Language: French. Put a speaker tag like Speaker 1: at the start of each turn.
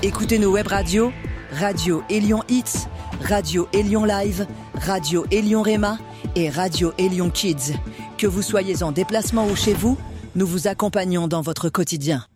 Speaker 1: Écoutez nos web radios, Radio Élion Hits, Radio Élion Live, Radio Élion Réma et Radio Élion Kids. Que vous soyez en déplacement ou chez vous, nous vous accompagnons dans votre quotidien.